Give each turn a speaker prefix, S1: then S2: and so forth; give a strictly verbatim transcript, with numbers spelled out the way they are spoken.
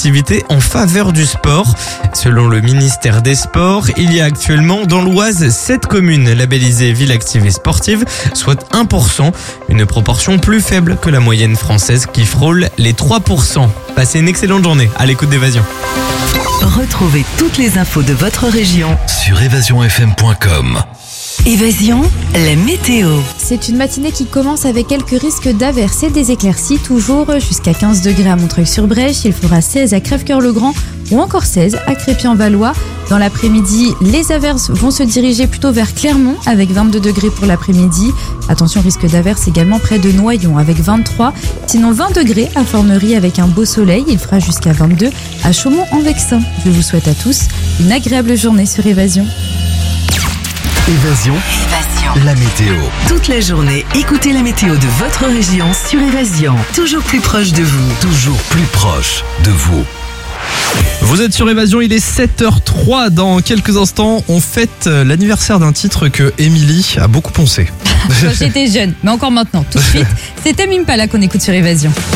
S1: activités en faveur du sport. Selon le ministère des Sports, il y a actuellement dans l'Oise sept communes labellisées villes actives et sportives, soit un pour cent, une proportion plus faible que la moyenne française qui frôle les trois pour cent. Passez une excellente journée à l'écoute d'Évasion.
S2: Retrouvez toutes les infos de votre région
S3: sur évasion f m point com.
S2: Évasion, la météo.
S4: C'est une matinée qui commence avec quelques risques d'averses et des éclaircies, toujours jusqu'à quinze degrés à Montreuil-sur-Brèche. Il fera seize à Crèvecœur-le-Grand ou encore seize à Crépy-en-Valois. Dans l'après-midi, les averses vont se diriger plutôt vers Clermont avec vingt-deux degrés pour l'après-midi. Attention, risque d'averses également près de Noyon avec vingt-trois. Sinon vingt degrés à Formerie avec un beau soleil. Il fera jusqu'à vingt-deux à Chaumont-en-Vexin. Je vous souhaite à tous une agréable journée sur Évasion.
S3: Évasion,
S2: Évasion.
S3: la météo.
S2: Toute la journée, écoutez la météo de votre région sur Évasion. Toujours plus proche de vous.
S3: Toujours plus proche de vous.
S1: Vous êtes sur Évasion, il est sept heures zéro trois. Dans quelques instants, on fête l'anniversaire d'un titre que Émilie a beaucoup poncé.
S4: Quand j'étais jeune, mais encore maintenant, tout de suite, c'est Tame Impala qu'on écoute sur Évasion.